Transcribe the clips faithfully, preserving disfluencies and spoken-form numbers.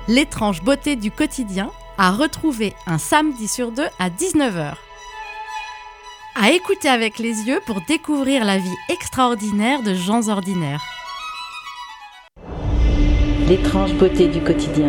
L'étrange beauté du quotidien à retrouver un samedi sur deux à dix-neuf heures. À écouter avec les yeux pour découvrir la vie extraordinaire de gens ordinaires. L'étrange beauté du quotidien.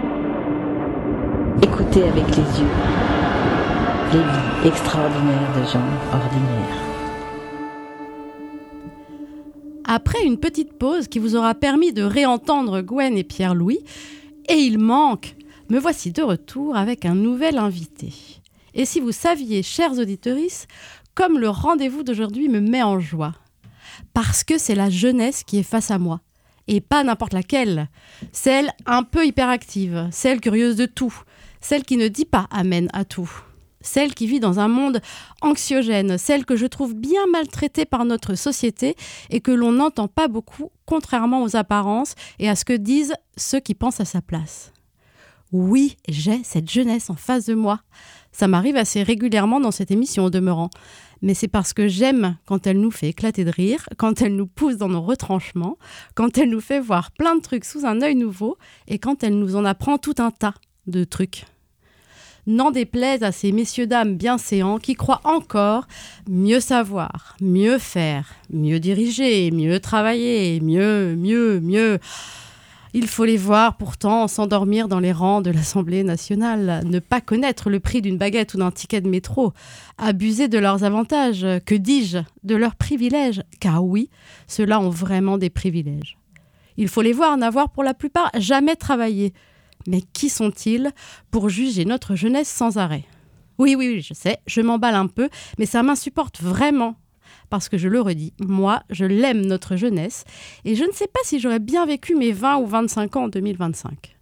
Écoutez avec les yeux les vies extraordinaires de gens ordinaires. Après une petite pause qui vous aura permis de réentendre Gwen et Pierre-Louis, et il manque, me voici de retour avec un nouvel invité. Et si vous saviez, chers auditorices, comme le rendez-vous d'aujourd'hui me met en joie. Parce que c'est la jeunesse qui est face à moi. Et pas n'importe laquelle. Celle un peu hyperactive, celle curieuse de tout, celle qui ne dit pas amen à tout. Celle qui vit dans un monde anxiogène, celle que je trouve bien maltraitée par notre société et que l'on n'entend pas beaucoup, contrairement aux apparences et à ce que disent ceux qui pensent à sa place. Oui, j'ai cette jeunesse en face de moi. Ça m'arrive assez régulièrement dans cette émission au demeurant. Mais c'est parce que j'aime quand elle nous fait éclater de rire, quand elle nous pousse dans nos retranchements, quand elle nous fait voir plein de trucs sous un œil nouveau et quand elle nous en apprend tout un tas de trucs. N'en déplaise à ces messieurs-dames bien séants qui croient encore mieux savoir, mieux faire, mieux diriger, mieux travailler, mieux, mieux, mieux. Il faut les voir pourtant s'endormir dans les rangs de l'Assemblée nationale, ne pas connaître le prix d'une baguette ou d'un ticket de métro, abuser de leurs avantages, que dis-je, de leurs privilèges, car oui, ceux-là ont vraiment des privilèges. Il faut les voir n'avoir pour la plupart jamais travaillé. Mais qui sont-ils pour juger notre jeunesse sans arrêt ? Oui, oui, oui, je sais, je m'emballe un peu, mais ça m'insupporte vraiment. Parce que je le redis, moi, je l'aime notre jeunesse, et je ne sais pas si j'aurais bien vécu mes vingt ou vingt-cinq ans en deux mille vingt-cinq.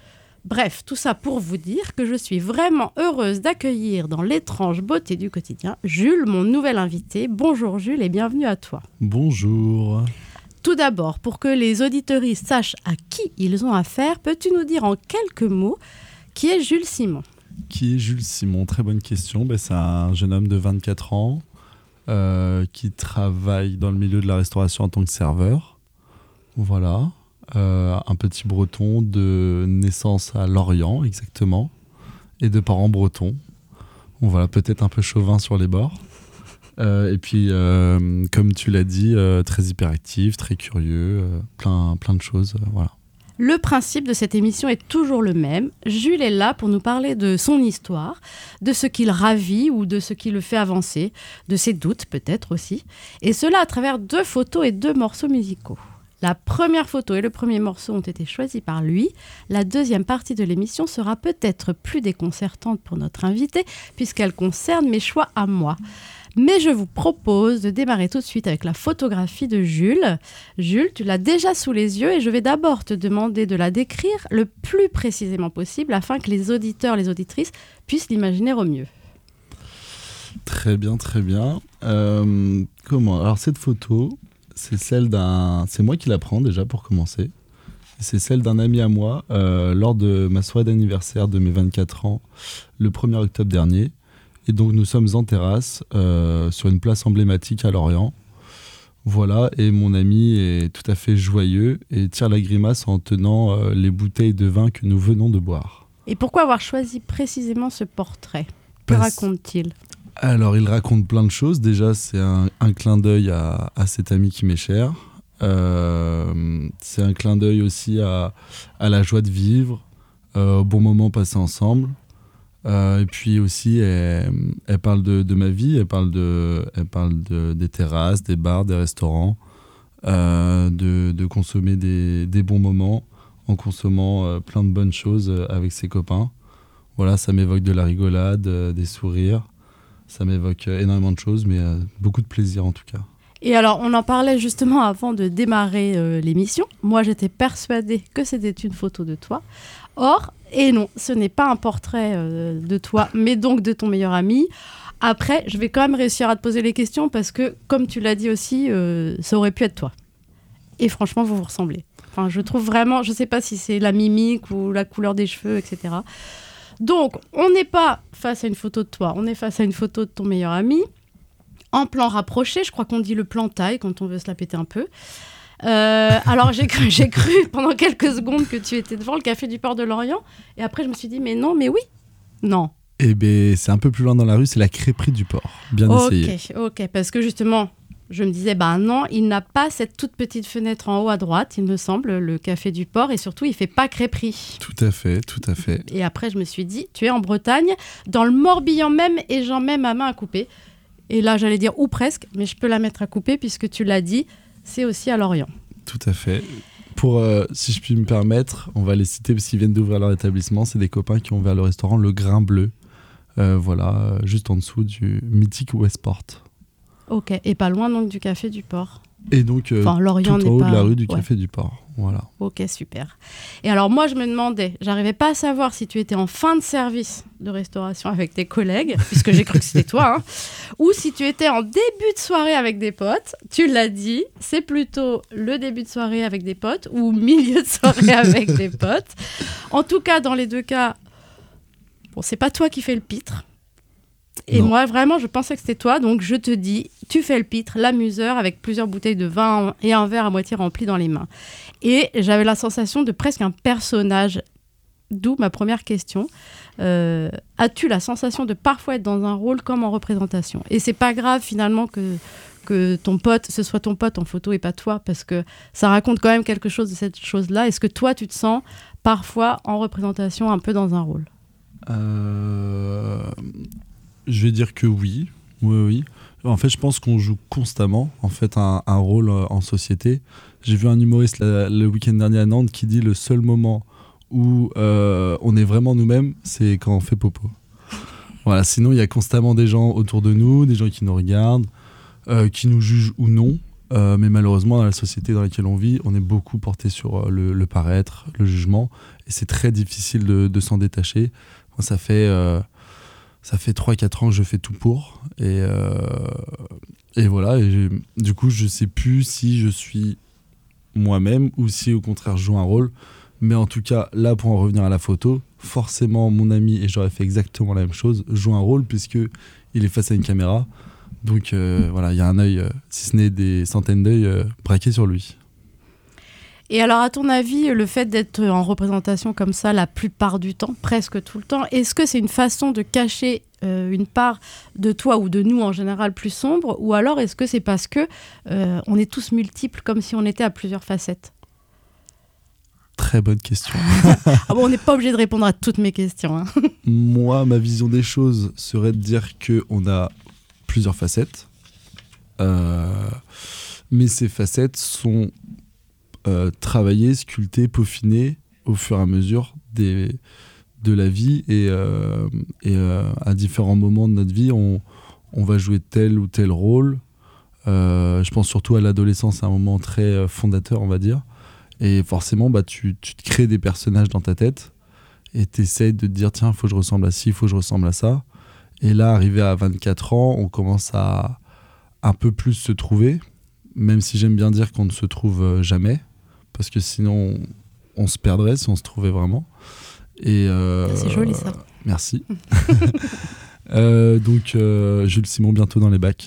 Bref, tout ça pour vous dire que je suis vraiment heureuse d'accueillir dans l'étrange beauté du quotidien Jules, mon nouvel invité. Bonjour Jules et bienvenue à toi. Bonjour. Tout d'abord, pour que les auditeuristes sachent à qui ils ont affaire, peux-tu nous dire en quelques mots qui est Jules Simon ? Qui est Jules Simon ? Très bonne question. Ben, c'est un jeune homme de vingt-quatre ans euh, qui travaille dans le milieu de la restauration en tant que serveur. Voilà. Euh, un petit breton de naissance à Lorient, exactement, et de parents bretons. Voilà, peut-être un peu chauvin sur les bords. Euh, et puis, euh, comme tu l'as dit, euh, très hyperactif, très curieux, euh, plein, plein de choses, euh, voilà. Le principe de cette émission est toujours le même. Jules est là pour nous parler de son histoire, de ce qui le ravit ou de ce qui le fait avancer, de ses doutes peut-être aussi, et cela à travers deux photos et deux morceaux musicaux. La première photo et le premier morceau ont été choisis par lui. La deuxième partie de l'émission sera peut-être plus déconcertante pour notre invité, puisqu'elle concerne mes choix à moi. Mais je vous propose de démarrer tout de suite avec la photographie de Jules. Jules, tu l'as déjà sous les yeux et je vais d'abord te demander de la décrire le plus précisément possible afin que les auditeurs, les auditrices puissent l'imaginer au mieux. Très bien, très bien. Euh, comment ? Alors cette photo, c'est celle d'un... C'est moi qui la prends déjà pour commencer. C'est celle d'un ami à moi euh, lors de ma soirée d'anniversaire de mes vingt-quatre ans, le premier octobre dernier. Et donc nous sommes en terrasse euh, sur une place emblématique à Lorient. Voilà, et mon ami est tout à fait joyeux et tire la grimace en tenant euh, les bouteilles de vin que nous venons de boire. Et pourquoi avoir choisi précisément ce portrait ? Que Parce... raconte-t-il ? Alors il raconte plein de choses. Déjà c'est un, un clin d'œil à, à cet ami qui m'est cher. Euh, c'est un clin d'œil aussi à, à la joie de vivre, euh, au bon moment passé ensemble. Euh, et puis aussi, elle, elle parle de, de ma vie, elle parle, de, elle parle de, des terrasses, des bars, des restaurants, euh, de, de consommer des, des bons moments en consommant euh, plein de bonnes choses avec ses copains. Voilà, ça m'évoque de la rigolade, euh, des sourires, ça m'évoque euh, énormément de choses, mais euh, beaucoup de plaisir en tout cas. Et alors, on en parlait justement avant de démarrer euh, l'émission. Moi, j'étais persuadée que c'était une photo de toi. Or, et non, ce n'est pas un portrait euh, de toi, mais donc de ton meilleur ami. Après, je vais quand même réussir à te poser les questions parce que, comme tu l'as dit aussi, euh, ça aurait pu être toi. Et franchement, vous vous ressemblez. Enfin, je trouve vraiment, je ne sais pas si c'est la mimique ou la couleur des cheveux, et cetera. Donc, on n'est pas face à une photo de toi, on est face à une photo de ton meilleur ami. En plan rapproché, je crois qu'on dit le plan taille quand on veut se la péter un peu. Euh, alors j'ai cru, j'ai cru pendant quelques secondes que tu étais devant le Café du Port de Lorient. Et après, je me suis dit, mais non, mais oui. Non. Eh bien, c'est un peu plus loin dans la rue, c'est la crêperie du Port. Bien Ok, essayé. ok. Parce que justement, je me disais, bah non, il n'a pas cette toute petite fenêtre en haut à droite, il me semble, le Café du Port. Et surtout, il fait pas crêperie. Tout à fait, tout à fait. Et après, je me suis dit, tu es en Bretagne, dans le Morbihan même, et j'en mets ma main à couper. Et là, j'allais dire ou presque, mais je peux la mettre à couper puisque tu l'as dit, c'est aussi à Lorient. Tout à fait. Pour, euh, si je puis me permettre, on va les citer parce qu'ils viennent d'ouvrir leur établissement. C'est des copains qui ont ouvert le restaurant Le Grain Bleu. Euh, voilà, euh, juste en dessous du mythique Westport. Ok, et pas loin donc du Café du Port. Et donc, euh, Enfin, Lorient tout n'est en haut pas... de la rue du ouais. Café du Port. Voilà. Ok, super. Et alors moi, je me demandais, j'arrivais pas à savoir si tu étais en fin de service de restauration avec tes collègues, puisque j'ai cru que c'était toi, hein, ou si tu étais en début de soirée avec des potes. Tu l'as dit, c'est plutôt le début de soirée avec des potes ou milieu de soirée avec des potes. En tout cas, dans les deux cas, bon, c'est pas toi qui fais le pitre. Et Non. moi, vraiment, je pensais que c'était toi. Donc, je te dis, tu fais le pitre, l'amuseur, avec plusieurs bouteilles de vin et un verre à moitié rempli dans les mains. Et j'avais la sensation de presque un personnage. D'où ma première question. Euh, as-tu la sensation de parfois être dans un rôle comme en représentation ? Et c'est pas grave, finalement, que, que ton pote, ce soit ton pote en photo et pas toi, parce que ça raconte quand même quelque chose de cette chose-là. Est-ce que toi, tu te sens parfois en représentation, un peu dans un rôle ? Euh... Je vais dire que oui. Oui, oui. En fait, je pense qu'on joue constamment en fait, un, un rôle en société. J'ai vu un humoriste la, le week-end dernier à Nantes qui dit le seul moment où euh, on est vraiment nous-mêmes, c'est quand on fait popo. Voilà, sinon, il y a constamment des gens autour de nous, des gens qui nous regardent, euh, qui nous jugent ou non. Euh, mais malheureusement, dans la société dans laquelle on vit, on est beaucoup porté sur le, le paraître, le jugement. Et c'est très difficile de, de s'en détacher. Moi, ça fait... Euh, Ça fait trois quatre ans que je fais tout pour. Et, euh, et voilà. Et du coup, je ne sais plus si je suis moi-même ou si au contraire je joue un rôle. Mais en tout cas, là, pour en revenir à la photo, forcément, mon ami, et j'aurais fait exactement la même chose, joue un rôle puisqu'il est face à une caméra. Donc euh, voilà, il y a un œil, euh, si ce n'est des centaines d'œils, euh, braqués sur lui. Et alors, à ton avis, le fait d'être en représentation comme ça la plupart du temps, presque tout le temps, est-ce que c'est une façon de cacher euh, une part de toi ou de nous en général plus sombre, ou alors est-ce que c'est parce que euh, on est tous multiples, comme si on était à plusieurs facettes ? Très bonne question. Ah bon, on n'est pas obligé de répondre à toutes mes questions. Hein. Moi, ma vision des choses serait de dire qu'on a plusieurs facettes, euh, mais ces facettes sont Euh, travailler, sculpter, peaufiner au fur et à mesure des, de la vie et, euh, et euh, à différents moments de notre vie on, on va jouer tel ou tel rôle. Euh, je pense surtout à l'adolescence, c'est un moment très fondateur, on va dire, et forcément bah, tu, tu te crées des personnages dans ta tête et tu essaies de te dire tiens, il faut que je ressemble à ci, il faut que je ressemble à ça. Et là, arrivé à vingt-quatre ans, on commence à un peu plus se trouver, même si j'aime bien dire qu'on ne se trouve jamais, parce que sinon on, on se perdrait si on se trouvait vraiment. Et euh, c'est joli ça. Merci. euh, donc euh, Jules Simon bientôt dans les bacs.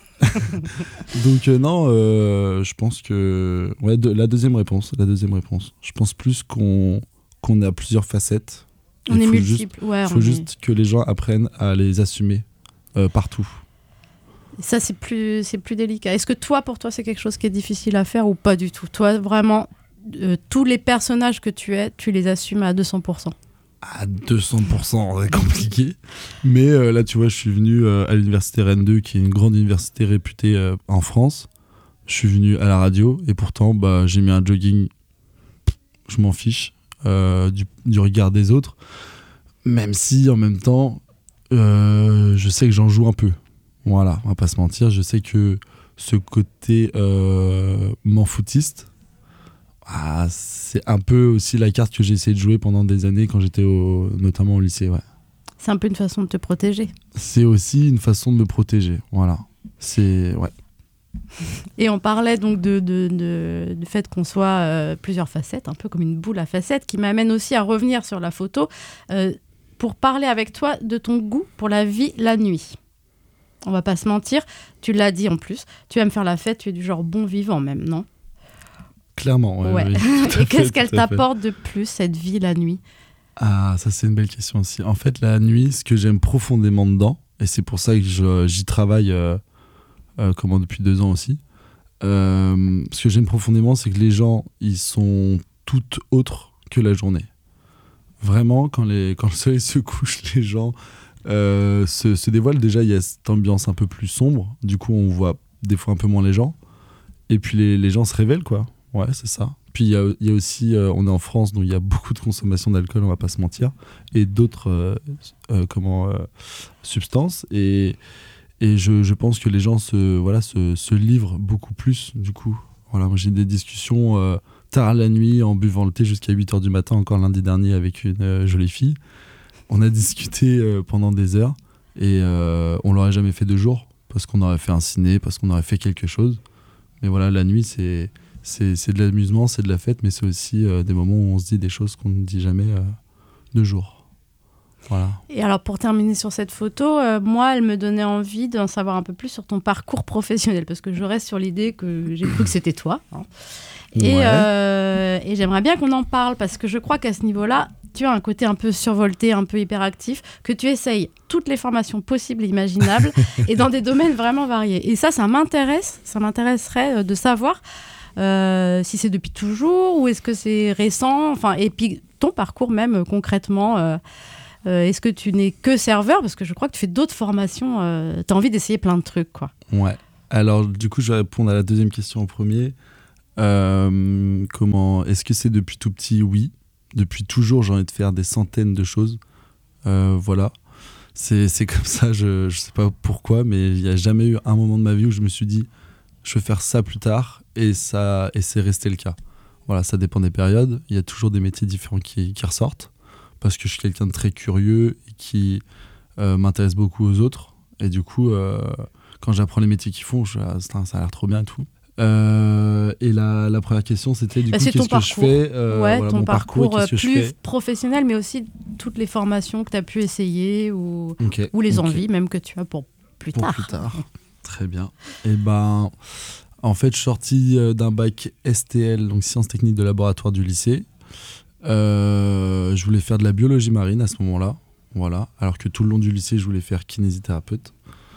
donc euh, non, euh, je pense que ouais, de, la deuxième réponse, la deuxième réponse. Je pense plus qu'on qu'on a plusieurs facettes. On Il est faut multiples. Juste, ouais, faut on juste est... que les gens apprennent à les assumer euh, partout. Ça, c'est plus, c'est plus délicat. Est-ce que toi, pour toi, c'est quelque chose qui est difficile à faire ou pas du tout ? Toi, vraiment, euh, tous les personnages que tu es, tu les assumes à deux cents pour cent. À deux cents pour cent, c'est compliqué. Mais euh, là, tu vois, je suis venu euh, à l'université Rennes deux, qui est une grande université réputée euh, en France. Je suis venu à la radio et pourtant, bah, j'ai mis un jogging. Je m'en fiche euh, du, du regard des autres. Même si, en même temps, euh, je sais que j'en joue un peu. Voilà, on va pas se mentir, je sais que ce côté euh, m'en foutiste, ah, c'est un peu aussi la carte que j'ai essayé de jouer pendant des années quand j'étais au, notamment au lycée. Ouais. C'est un peu une façon de te protéger. C'est aussi une façon de me protéger, voilà. C'est, ouais. Et on parlait donc de, de, de, du fait qu'on soit euh, plusieurs facettes, un peu comme une boule à facettes, qui m'amène aussi à revenir sur la photo, euh, pour parler avec toi de ton goût pour la vie la nuit. On va pas se mentir, tu l'as dit en plus, tu aimes faire la fête, tu es du genre bon vivant même, non ? Clairement. Ouais, Ouais. oui, tout à Et fait, qu'est-ce qu'elle tout à fait. t'apporte de plus, cette vie la nuit? Ah, ça c'est une belle question aussi. En fait, la nuit, ce que j'aime profondément dedans, et c'est pour ça que je- j'y travaille euh, euh, comment, depuis deux ans aussi, euh, ce que j'aime profondément, c'est que les gens, ils sont tout autres que la journée. Vraiment, quand, les, quand le soleil se couche, les gens euh, se, se dévoilent. Déjà, il y a cette ambiance un peu plus sombre. Du coup, on voit des fois un peu moins les gens. Et puis, les, les gens se révèlent, quoi. Ouais, c'est ça. Puis, il y a, il y a aussi, euh, on est en France, donc il y a beaucoup de consommation d'alcool, on va pas se mentir. Et d'autres euh, euh, comment, euh, substances. Et, et je, je pense que les gens se, voilà, se, se livrent beaucoup plus, du coup. Voilà, moi, j'ai des discussions euh, tard la nuit, en buvant le thé jusqu'à huit heures du matin, encore lundi dernier, avec une euh, jolie fille. On a discuté euh, pendant des heures et euh, on l'aurait jamais fait deux jours parce qu'on aurait fait un ciné, parce qu'on aurait fait quelque chose. Mais voilà, la nuit, c'est, c'est, c'est de l'amusement, c'est de la fête, mais c'est aussi euh, des moments où on se dit des choses qu'on ne dit jamais euh, de jour. Voilà. Et alors, pour terminer sur cette photo, euh, moi, elle me donnait envie d'en savoir un peu plus sur ton parcours professionnel, parce que je reste sur l'idée que j'ai cru que c'était toi. Hein. Et, Ouais. euh, et j'aimerais bien qu'on en parle, parce que je crois qu'à ce niveau-là, tu as un côté un peu survolté, un peu hyperactif, que tu essayes toutes les formations possibles et imaginables, et dans des domaines vraiment variés. Et ça, ça m'intéresse, ça m'intéresserait de savoir euh, si c'est depuis toujours, ou est-ce que c'est récent, enfin, et puis ton parcours même, concrètement... Euh, Euh, est-ce que tu n'es que serveur? Parce que je crois que tu fais d'autres formations. Euh, tu as envie d'essayer plein de trucs, quoi. Ouais. Alors, du coup, je vais répondre à la deuxième question en premier. Euh, comment, est-ce que c'est depuis tout petit? Oui. Depuis toujours, j'ai envie de faire des centaines de choses. Euh, voilà. C'est, c'est comme ça, je ne sais pas pourquoi, mais il n'y a jamais eu un moment de ma vie où je me suis dit je vais faire ça plus tard, et, ça, et c'est resté le cas. Voilà, ça dépend des périodes. Il y a toujours des métiers différents qui, qui ressortent, parce que je suis quelqu'un de très curieux et qui euh, m'intéresse beaucoup aux autres. Et du coup, euh, quand j'apprends les métiers qu'ils font, je, ah, ça a l'air trop bien et tout. Euh, et la, la première question, c'était du Bah, coup, c'est qu'est-ce ton que je parcours. fais euh, Ouais, voilà, ton mon parcours, parcours, qu'est-ce que plus je fais professionnel, mais aussi toutes les formations que tu as pu essayer ou, Ok, ou les ok. envies même que tu as pour plus Pour tard. plus tard. Très bien. Et ben, en fait, je suis sorti euh, d'un bac S T L, donc sciences techniques de laboratoire du lycée. Euh, je voulais faire de la biologie marine à ce moment-là, voilà. Alors que tout le long du lycée, je voulais faire kinésithérapeute.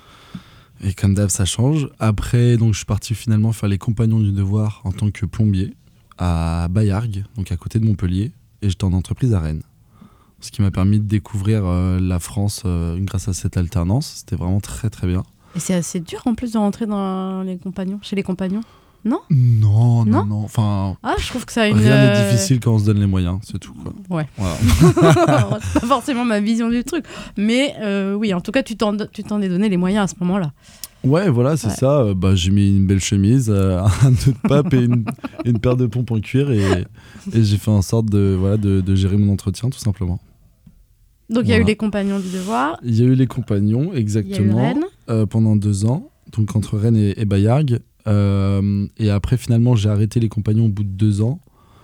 Et comme d'hab, ça change. Après, donc, je suis parti finalement faire les compagnons du devoir en tant que plombier à Baillargues, donc à côté de Montpellier, et j'étais en entreprise à Rennes. Ce qui m'a permis de découvrir euh, la France euh, grâce à cette alternance. C'était vraiment très très bien. Et c'est assez dur en plus de rentrer dans les compagnons, chez les compagnons. Non Non, non, Non non. Enfin, Ah, je trouve que ça a une. rien n'est euh, difficile quand on se donne les moyens, c'est tout, quoi. Ouais. Voilà. C'est pas forcément ma vision du truc. Mais euh, oui, en tout cas, tu t'en, tu t'en es donné les moyens à ce moment-là. Ouais, voilà, c'est Ouais. ça. Euh, bah, j'ai mis une belle chemise, euh, un nœud de pape et une, une paire de pompes en cuir, et, et j'ai fait en sorte de, voilà, de, de gérer mon entretien, tout simplement. Donc il y a Voilà. eu les compagnons du devoir, Il y a eu les compagnons, il y a eu exactement, Rennes. euh, pendant deux ans, donc entre Rennes et, et Baillargues. Euh, et après, finalement, j'ai arrêté les compagnons au bout de deux ans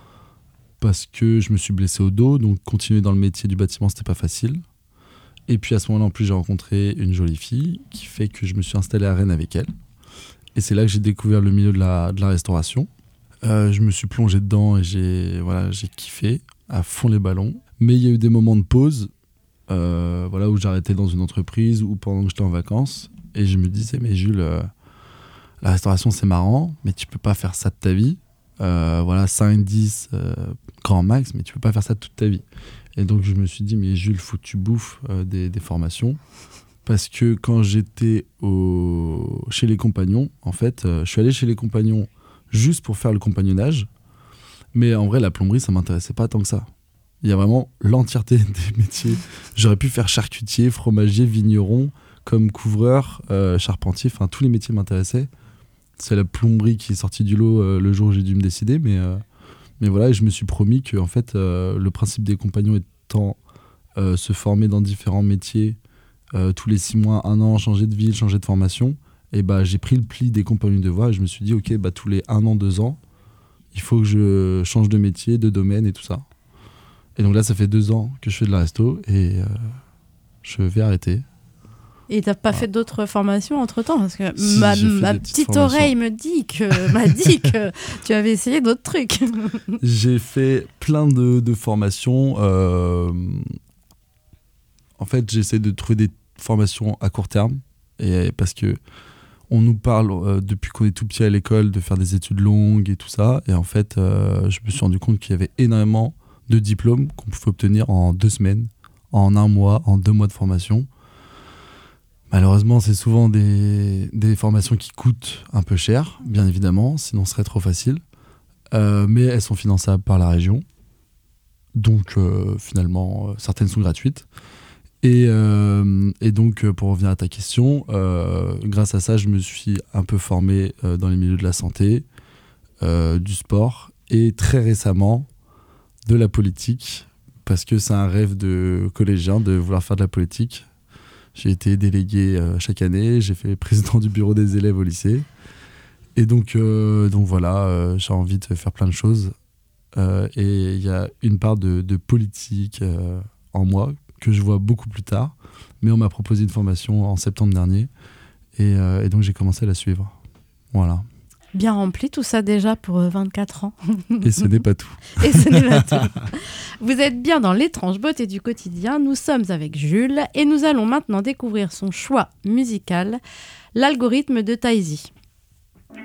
parce que je me suis blessé au dos, donc continuer dans le métier du bâtiment, c'était pas facile. Et puis à ce moment-là, en plus, j'ai rencontré une jolie fille qui fait que je me suis installé à Rennes avec elle. Et c'est là que j'ai découvert le milieu de la, de la restauration. Euh, je me suis plongé dedans et j'ai, voilà, j'ai kiffé à fond les ballons. Mais il y a eu des moments de pause, euh, voilà, où j'arrêtais dans une entreprise ou pendant que j'étais en vacances. Et je me disais, mais Jules, euh, la restauration c'est marrant, mais tu peux pas faire ça de ta vie. Euh, voilà, cinq, dix, euh, grand max, mais tu peux pas faire ça toute ta vie. Et donc je me suis dit, mais Jules, faut que tu bouffes euh, des, des formations. Parce que quand j'étais au... chez les compagnons, en fait, euh, je suis allé chez les compagnons juste pour faire le compagnonnage. Mais en vrai, la plomberie, ça m'intéressait pas tant que ça. Il y a vraiment l'entièreté des métiers. J'aurais pu faire charcutier, fromager, vigneron, comme couvreur, euh, charpentier. Enfin, tous les métiers m'intéressaient. C'est la plomberie qui est sortie du lot euh, le jour où j'ai dû me décider. Mais, euh, mais voilà, et je me suis promis que en fait, euh, le principe des compagnons étant euh, se former dans différents métiers, euh, tous les six mois, un an, changer de ville, changer de formation, et bah, j'ai pris le pli des compagnons de voie et je me suis dit, ok, bah, tous les un an, deux ans, il faut que je change de métier, de domaine et tout ça. Et donc là, ça fait deux ans que je fais de la resto et euh, je vais arrêter. Et t'as pas Voilà. fait d'autres formations entre-temps? Parce que Si, ma, j'ai fait ma des petites petite formations. oreille me dit que, m'a dit que tu avais essayé d'autres trucs. J'ai fait plein de, de formations. euh, En fait, j'essaie de trouver des formations à court terme. Et parce que on nous parle euh, depuis qu'on est tout petit à l'école de faire des études longues et tout ça. Et en fait, euh, je me suis rendu compte qu'il y avait énormément de diplômes qu'on pouvait obtenir en deux semaines, en un mois, en deux mois de formation. Malheureusement, c'est souvent des, des formations qui coûtent un peu cher, bien évidemment, sinon ce serait trop facile. Euh, mais elles sont finançables par la région. Donc, euh, finalement, euh, certaines sont gratuites. Et, euh, et donc, euh, pour revenir à ta question, euh, grâce à ça, je me suis un peu formé euh, dans les milieux de la santé, euh, du sport et très récemment de la politique, parce que c'est un rêve de collégien de vouloir faire de la politique. J'ai été délégué euh, chaque année, j'ai fait président du bureau des élèves au lycée. Et donc, euh, donc voilà, euh, j'ai envie de faire plein de choses. Euh, et il y a une part de, de politique euh, en moi que je vois beaucoup plus tard. Mais on m'a proposé une formation en septembre dernier. Et, euh, et donc, j'ai commencé à la suivre. Voilà. Bien rempli tout ça déjà pour vingt-quatre ans. Et ce n'est pas tout. Et ce n'est pas tout. Vous êtes bien dans l'étrange beauté du quotidien. Nous sommes avec Jules et nous allons maintenant découvrir son choix musical, l'algorithme de Taizi.